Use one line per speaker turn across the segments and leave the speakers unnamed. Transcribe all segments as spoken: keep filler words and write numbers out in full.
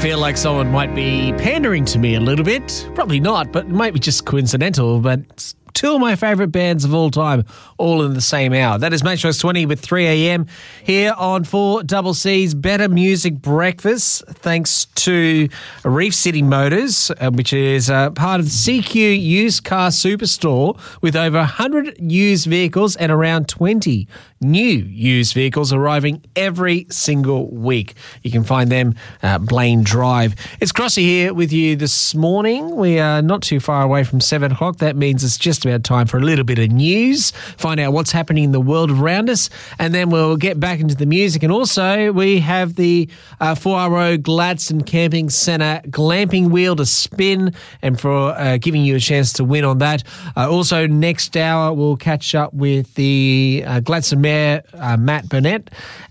feel like someone might be pandering to me a little bit. Probably not, but it might be just coincidental. But two of my favourite bands of all time, all in the same hour. That is Matchbox twenty with three a.m. here on four C C's Better Music Breakfast, thanks to Reef City Motors, uh, which is uh, part of the C Q Used Car Superstore with over one hundred used vehicles and around twenty new used vehicles arriving every single week. You can find them at Blaine Drive. It's Crossy here with you this morning. We are not too far away from seven o'clock. That means it's just about time for a little bit of news, find out what's happening in the world around us, and then we'll get back into the music. And also, we have the uh, four R O Gladstone Camping Centre glamping wheel to spin, and for uh, giving you a chance to win on that. Uh, also, next hour, we'll catch up with the uh, Gladstone Mayor, uh, Matt Burnett,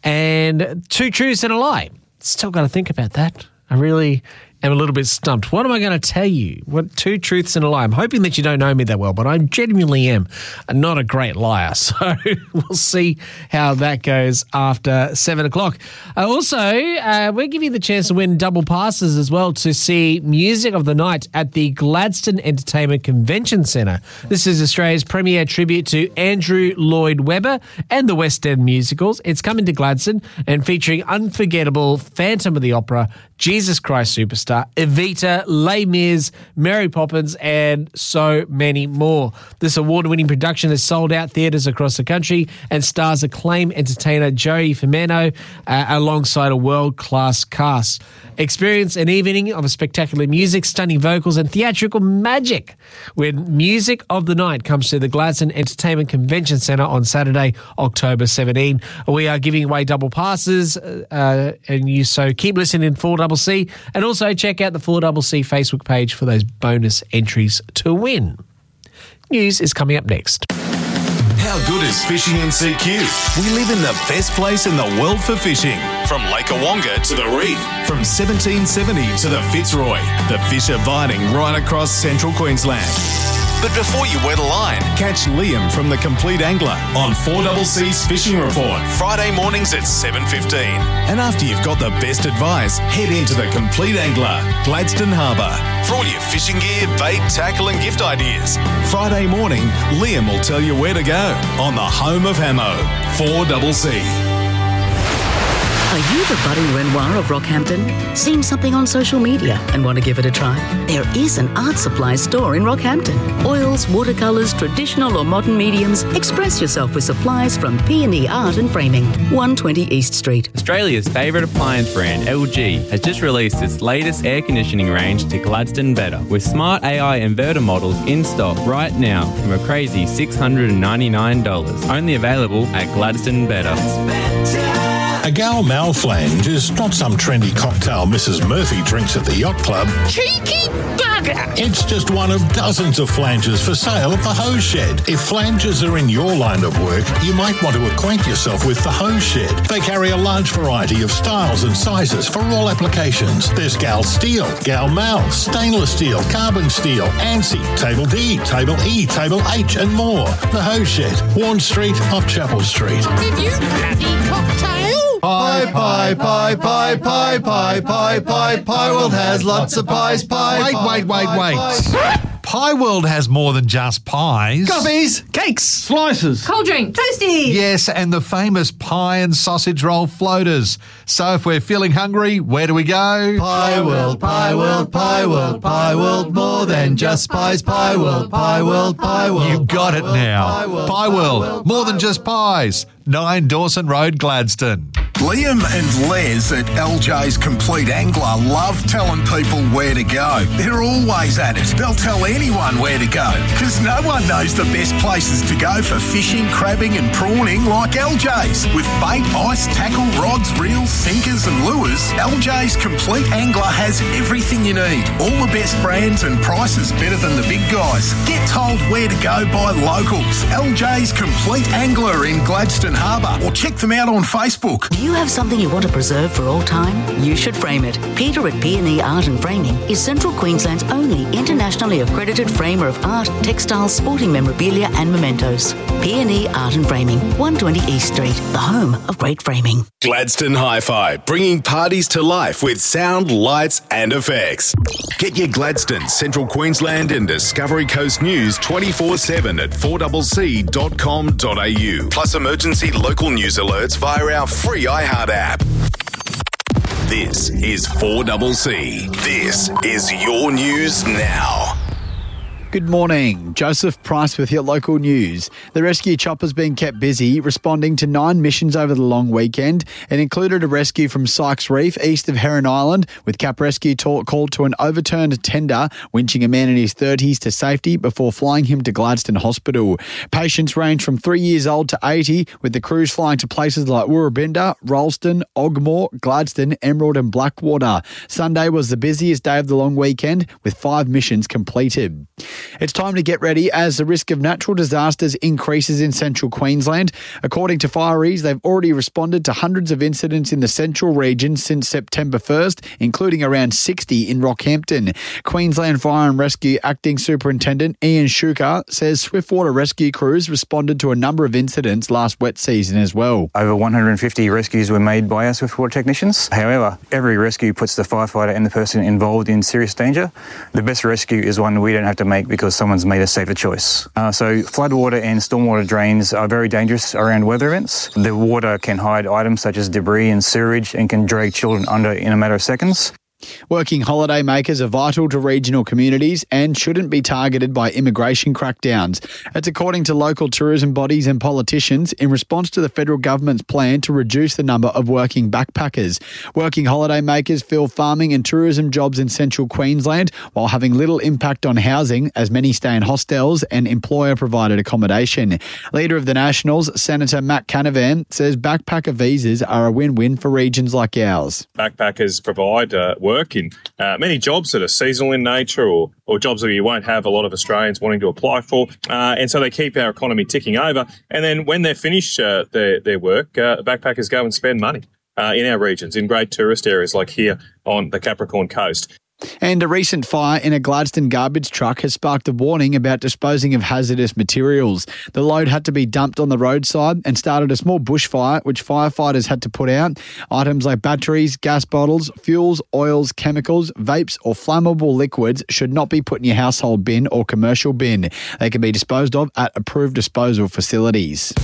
and two truths and a lie. Still got to think about that. I really am a little bit stumped. What am I going to tell you? What two truths and a lie? I'm hoping that you don't know me that well, but I genuinely am not a great liar. So we'll see how that goes after seven o'clock. Uh, also, uh, we're giving you the chance to win double passes as well to see Music of the Night at the Gladstone Entertainment Convention Centre. This is Australia's premier tribute to Andrew Lloyd Webber and the West End musicals. It's coming to Gladstone and featuring unforgettable Phantom of the Opera, Jesus Christ Superstar, Evita, Les Mis, Mary Poppins, and so many more. This award-winning production has sold out theatres across the country and stars acclaimed entertainer Joey Firmino uh, alongside a world-class cast. Experience an evening of a spectacular music, stunning vocals, and theatrical magic when Music of the Night comes to the Gladstone Entertainment Convention Centre on Saturday, October seventeenth. We are giving away double passes, uh, and you so keep listening to four C C, and also check out the four C C Facebook page for those bonus entries to win. News is coming up next.
How good is fishing in C Q? We live in the best place in the world for fishing. From Lake Awonga to the reef, from seventeen seventy to the Fitzroy, the fish are biting right across central Queensland. But before you wet a line, catch Liam from The Complete Angler on four C C's Fishing Report, Friday mornings at seven fifteen. And after you've got the best advice, head into The Complete Angler, Gladstone Harbour, for all your fishing gear, bait, tackle and gift ideas. Friday morning, Liam will tell you where to go on the home of Hamo, four C C.
Are you the budding Renoir of Rockhampton? Seen something on social media and want to give it a try? There is an art supply store in Rockhampton. Oils, watercolours, traditional or modern mediums. Express yourself with supplies from P and E Art and Framing, one twenty East Street.
Australia's favourite appliance brand, L G, has just released its latest air conditioning range to Gladstone Better, with smart A I inverter models in stock right now from a crazy six hundred ninety-nine dollars. Only available at Gladstone Better.
A Gal Mal flange is not some trendy cocktail Missus Murphy drinks at the yacht club.
Cheeky bugger!
It's just one of dozens of flanges for sale at the Hose Shed. If flanges are in your line of work, you might want to acquaint yourself with the Hose Shed. They carry a large variety of styles and sizes for all applications. There's Gal Steel, Gal Mal, stainless steel, carbon steel, ANSI, Table D, Table E, Table H and more. The Hose Shed, Warren Street off Chapel Street.
Did you bloody cocktail?
Pie, pie, pie, pie, pie, pie, pie, pie, Pie World has lots of pies, pie.
Wait,
pie,
wait, wait,
pie,
wait.
pie.
Pie World has more than just pies.
Coffees,
Cakes!
slices.
Cold drink. Toasty.
Yes, and the famous pie and sausage roll floaters. So if we're feeling hungry, where do we go?
Pie World, Pie World, Pie World, Pie World, more than just pies, Pie World, Pie World, Pie World.
You've got it now. Pie World, more than just pies. nine Dawson Road, Gladstone.
Liam and Les at L J's Complete Angler love telling people where to go. They're always at it. They'll tell anyone where to go, because no one knows the best places to go for fishing, crabbing and prawning like L J's. With bait, ice, tackle, rods, reels, sinkers and lures, L J's Complete Angler has everything you need. All the best brands and prices better than the big guys. Get told where to go by locals. L J's Complete Angler in Gladstone Harbour, or check them out on Facebook.
Do you have something something you want to preserve for all time? You should frame it. Peter at P and E Art and Framing is Central Queensland's only internationally accredited framer of art, textiles, sporting memorabilia and mementos. P and E Art and Framing, one twenty East Street, the home of great framing.
Gladstone Hi-Fi, bringing parties to life with sound, lights and effects. Get your Gladstone, Central Queensland and Discovery Coast news twenty-four seven at four c c dot com dot a u. Plus emergency local news alerts via our free iHeart app. This is four C C. This is your news now.
Good morning. Joseph Price with your local news. The rescue chopper's been kept busy responding to nine missions over the long weekend. It included a rescue from Sykes Reef east of Heron Island, with Cap Rescue talk called to an overturned tender, winching a man in his thirties to safety before flying him to Gladstone Hospital. Patients range from three years old to eighty, with the crews flying to places like Woorabinda, Rolleston, Ogmore, Gladstone, Emerald and Blackwater. Sunday was the busiest day of the long weekend, with five missions completed. It's time to get ready as the risk of natural disasters increases in central Queensland. According to Fireys, they've already responded to hundreds of incidents in the central region since September first, including around sixty in Rockhampton. Queensland Fire and Rescue Acting Superintendent Ian Shuker says swiftwater rescue crews responded to a number of incidents last wet season as well.
Over one hundred fifty rescues were made by our swiftwater technicians. However, every rescue puts the firefighter and the person involved in serious danger. The best rescue is one we don't have to make because someone's made a safer choice. Uh, so floodwater and stormwater drains are very dangerous around weather events. The water can hide items such as debris and sewage and can drag children under in a matter of seconds.
Working holiday makers are vital to regional communities and shouldn't be targeted by immigration crackdowns. It's according to local tourism bodies and politicians in response to the federal government's plan to reduce the number of working backpackers. Working holiday makers fill farming and tourism jobs in central Queensland while having little impact on housing, as many stay in hostels and employer-provided accommodation. Leader of the Nationals, Senator Matt Canavan, says backpacker visas are a win-win for regions like ours.
Backpackers provide uh, work work in uh, many jobs that are seasonal in nature, or, or jobs that you won't have a lot of Australians wanting to apply for. Uh, and so they keep our economy ticking over. And then when they're finished uh, their, their work, uh, backpackers go and spend money uh, in our regions, in great tourist areas like here on the Capricorn Coast.
And a recent fire in a Gladstone garbage truck has sparked a warning about disposing of hazardous materials. The load had to be dumped on the roadside and started a small bushfire, which firefighters had to put out. Items like batteries, gas bottles, fuels, oils, chemicals, vapes or flammable liquids should not be put in your household bin or commercial bin. They can be disposed of at approved disposal facilities.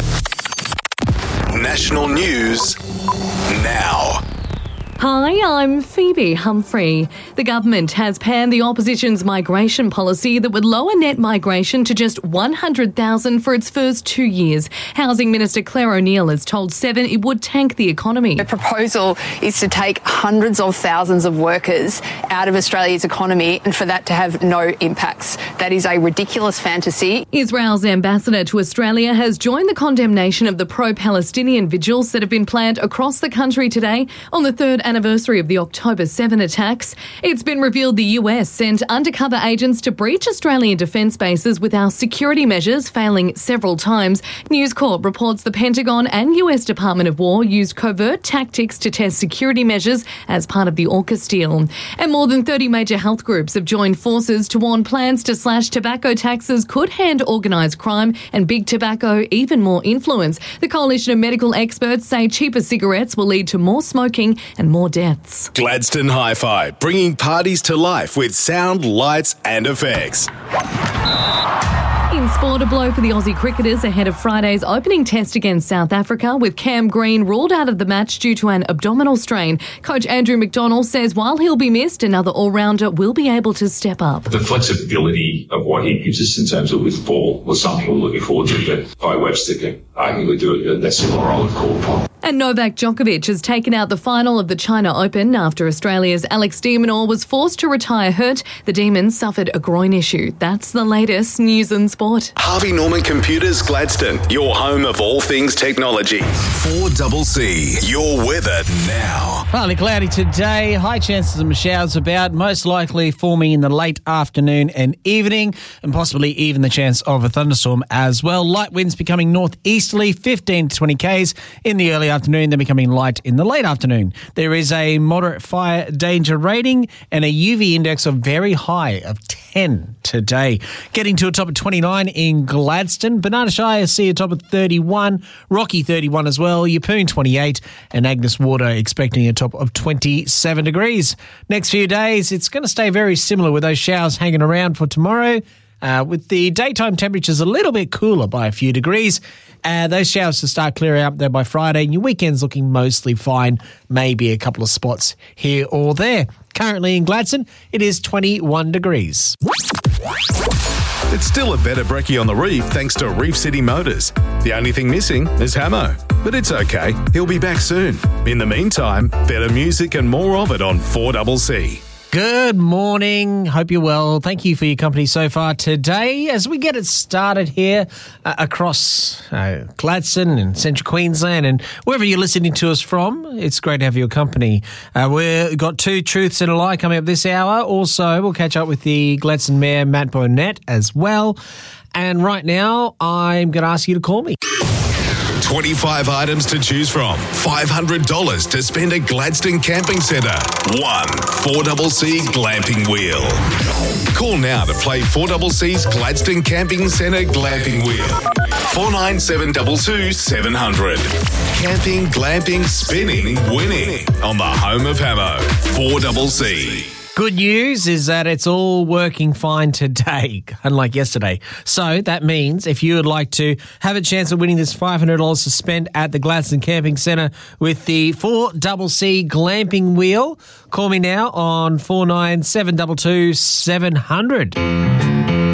National news now.
Hi, I'm Phoebe Humphrey. The government has panned the opposition's migration policy that would lower net migration to just one hundred thousand for its first two years. Housing Minister Claire O'Neil has told Seven it would tank the economy.
The proposal is to take hundreds of thousands of workers out of Australia's economy and for that to have no impacts. That is a ridiculous fantasy.
Israel's ambassador to Australia has joined the condemnation of the pro-Palestinian vigils that have been planned across the country today on the third anniversary of the October seventh attacks. It's been revealed the U S sent undercover agents to breach Australian defence bases with our security measures failing several times. News Corp reports the Pentagon and U S Department of War used covert tactics to test security measures as part of the AUKUS deal. And more than thirty major health groups have joined forces to warn plans to slash tobacco taxes could hand organised crime and big tobacco even more influence. The coalition of medical experts say cheaper cigarettes will lead to more smoking and more deaths.
Gladstone Hi-Fi, bringing parties to life with sound, lights and effects.
In sport, a blow for the Aussie cricketers ahead of Friday's opening test against South Africa, with Cam Green ruled out of the match due to an abdominal strain. Coach Andrew McDonald says while he'll be missed, another all-rounder will be able to step up.
The flexibility of what he gives us in terms of with ball was something we're looking forward to, but Guy Webster can arguably do it. That's similar role at call upon.
And Novak Djokovic has taken out the final of the China Open after Australia's Alex de Minaur was forced to retire hurt. The Demon suffered a groin issue. That's the latest news and sport.
Harvey Norman Computers Gladstone, your home of all things technology. four C C, your weather now.
Partly cloudy today. High chances of showers about, most likely forming in the late afternoon and evening, and possibly even the chance of a thunderstorm as well. Light winds becoming northeasterly, fifteen to twenty kays in the early early afternoon, then becoming light in the late afternoon. There is a moderate fire danger rating and a U V index of very high of ten today. Getting to a top of twenty-nine in Gladstone. Banana Shire see a top of thirty-one. Rocky thirty-one as well. Yeppoon twenty-eight. And Agnes Water expecting a top of twenty-seven degrees. Next few days, it's going to stay very similar with those showers hanging around for tomorrow. Uh, with the daytime temperatures a little bit cooler by a few degrees. Uh, those showers to start clearing up there by Friday, and your weekend's looking mostly fine. Maybe a couple of spots here or there. Currently in Gladstone, it is twenty-one degrees.
It's still a better brekkie on the reef thanks to Reef City Motors. The only thing missing is Hamo. But it's okay, he'll be back soon. In the meantime, better music and more of it on four C C.
Good morning. Hope you're well. Thank you for your company so far today. As we get it started here uh, across uh, Gladstone and Central Queensland and wherever you're listening to us from, it's great to have your company. Uh, we've got two truths and a lie coming up this hour. Also, we'll catch up with the Gladstone Mayor, Matt Burnett, as well. And right now, I'm going to ask you to call me.
twenty-five items to choose from. five hundred dollars to spend at Gladstone Camping Centre. One four C C Glamping Wheel. Call now to play four C C's Gladstone Camping Centre Glamping Wheel. four nine seven two two seven hundred. Camping, glamping, spinning, winning. On the home of Hamo. four C C.
Good news is that it's all working fine today, unlike yesterday. So that means if you would like to have a chance of winning this five hundred dollars to spend at the Gladstone Camping Centre with the four C C Glamping Wheel, call me now on four nine seven two two seven hundred.